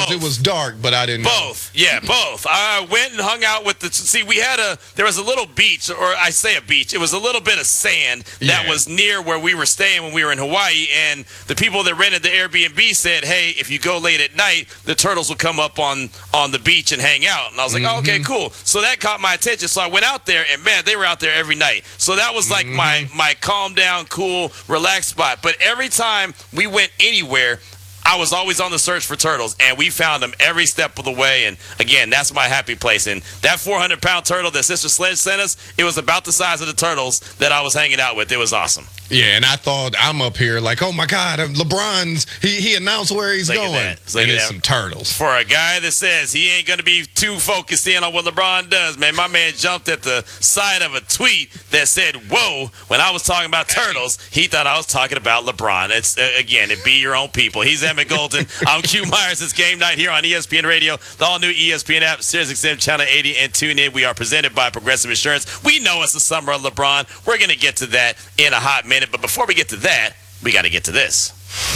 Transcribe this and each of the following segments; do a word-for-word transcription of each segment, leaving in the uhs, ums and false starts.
Both. It was dark, but I didn't know. Both. Yeah, both. I went and hung out with the. See, we had a. There was a little beach, or I say a beach. It was a little bit of sand that Yeah. was near where we were staying when we were in Hawaii. And the people that rented the Airbnb said, "Hey, if you go late at night, the turtles will come up on on the beach and hang out." And I was like, Mm-hmm. oh, "Okay, cool." So that caught my attention. So I went out there, and man, they were out there every night. So that was like Mm-hmm. my my calm down, cool, relaxed spot. But every time we went anywhere, I was always on the search for turtles, and we found them every step of the way. And again, that's my happy place. And that four hundred pound turtle that Sister Sledge sent us, it was about the size of the turtles that I was hanging out with. It was awesome. Yeah, and I thought I'm up here like, oh my God, LeBron's he he announced where he's Look at going. that. Look and at it's that. some turtles. For a guy that says he ain't going to be too focused in on what LeBron does, man, my man jumped at the side of a tweet that said, whoa, when I was talking about turtles, he thought I was talking about LeBron. It's, uh, again, it be your own people. He's Emmett Golden. I'm Q Myers. It's game night here on E S P N Radio, the all-new E S P N app, Sirius X M Channel eighty, and tune in. We are presented by Progressive Insurance. We know it's the summer of LeBron. We're going to get to that in a hot minute, but before we get to that, we got to get to this.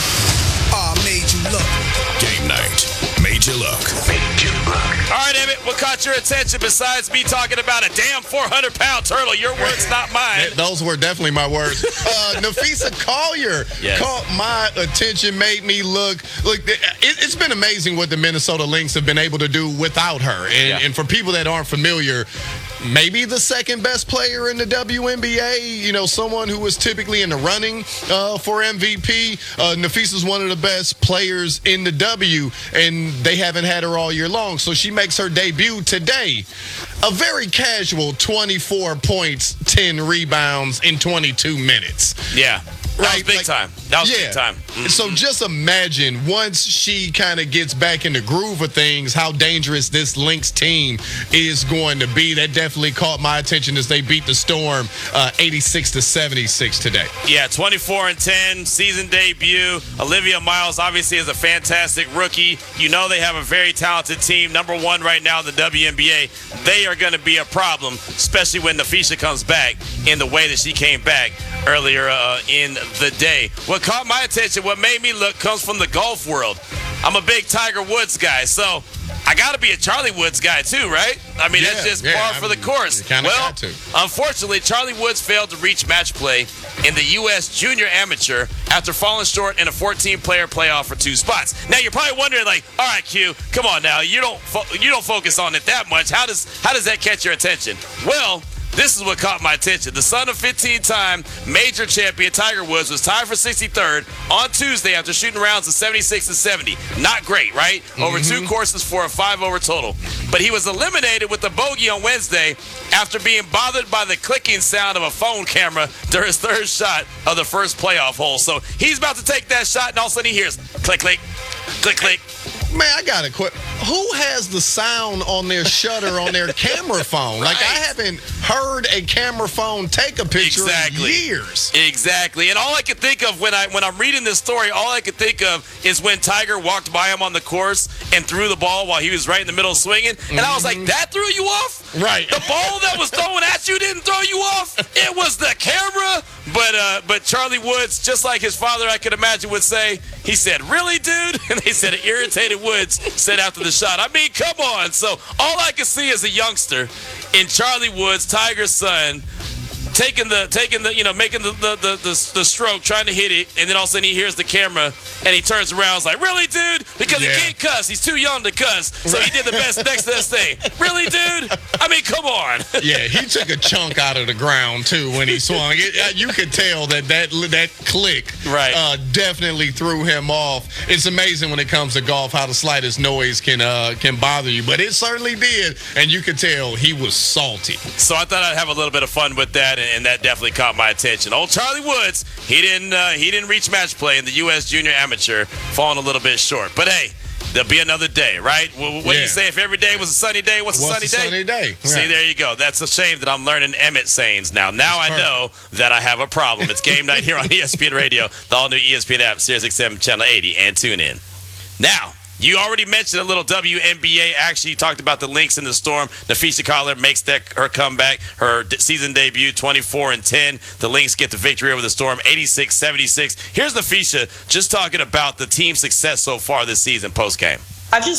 I made you look. Game night. Made you look. Made you look. All right, Emmett, what caught your attention besides me talking about a damn four hundred pound turtle? Your words, not mine. Th- Those were definitely my words. Uh, Nafisa Collier Yes. caught my attention, made me look. Look, it, it's been amazing what the Minnesota Lynx have been able to do without her. And, Yeah. and for people that aren't familiar, maybe the second best player in the W N B A, you know, someone who was typically in the running uh, for M V P. Uh, Nafisa's one of the best players in the W, and they haven't had her all year long. So she makes her debut today. A very casual twenty-four points, ten rebounds in twenty-two minutes. Yeah. That was Right, big like- time. That was yeah. big time. Mhm. So just imagine once she kind of gets back in the groove of things, how dangerous this Lynx team is going to be. That definitely caught my attention as they beat the Storm uh, eighty-six to seventy-six today. Yeah, twenty-four and ten, season debut. Olivia Miles obviously is a fantastic rookie. You know they have a very talented team, number one right now in the W N B A. They are going to be a problem, especially when Nafisa comes back in the way that she came back earlier uh, in the day. What caught my attention, what made me look, comes from the golf world. I'm a big Tiger Woods guy, so I got to be a Charlie Woods guy too, right? I mean, Yeah, that's just yeah, par for the I mean, course. you kinda Well, got to. unfortunately, Charlie Woods failed to reach match play in the U S Junior Amateur after falling short in a fourteen-player playoff for two spots. Now you're probably wondering, like, all right, Q, come on now, you don't fo- you don't focus on it that much. How does how does that catch your attention? Well, this is what caught my attention. The son of fifteen-time major champion Tiger Woods was tied for sixty-third on Tuesday after shooting rounds of seventy-six and seventy. Not great, right? Over two courses for a five-over total. But he was eliminated with a bogey on Wednesday after being bothered by the clicking sound of a phone camera during his third shot of the first playoff hole. So he's about to take that shot, and all of a sudden he hears click, click, click, click. Man, I got a question. Who has the sound on their shutter on their camera phone? Like, I Right. haven't heard a camera phone take a picture Exactly. in years. Exactly. And all I could think of when I when I'm reading this story, all I could think of is when Tiger walked by him on the course and threw the ball while he was right in the middle of swinging. And I was like, that threw you off? Right. The ball that was thrown at you didn't throw you off? It was the camera. But uh, but Charlie Woods, just like his father, I could imagine, would say, he said, really, dude? And they said, irritated Woods said after the shot, I mean, come on. So all I could see as a youngster in Charlie Woods, Tiger's son, taking the taking the you know making the the, the the the stroke, trying to hit it, and then all of a sudden he hears the camera and he turns around, is like, really, dude? Because Yeah. he can't cuss, he's too young to cuss, so he did the best next best thing. Really, dude? I mean, come on. Yeah, he took a chunk out of the ground too when he swung. It, uh, you could tell that that that click Right. uh, definitely threw him off. It's amazing when it comes to golf how the slightest noise can uh, can bother you, but it certainly did, and you could tell he was salty. So I thought I'd have a little bit of fun with that, and, and that definitely caught my attention. Old Charlie Woods, he didn't uh, he didn't reach match play in the U S Junior Amateur, falling a little bit short. But hey, there'll be another day, right? What, what do Yeah. you say? If every day was a sunny day, what's a What's sunny a day? sunny day? See, Right. there you go. That's a shame that I'm learning Emmett sayings now. Now I That's know that I have a problem. It's game night here on E S P N Radio, the all-new E S P N app, Sirius X M Channel eighty, and tune in. Now, you already mentioned a little W N B A action. You talked about the Lynx in the Storm. Nafisa Collier makes that her comeback, her d- season debut, twenty-four and ten. The Lynx get the victory over the Storm, eighty-six seventy-six. Here's Nafisa just talking about the team's success so far this season post-game. I just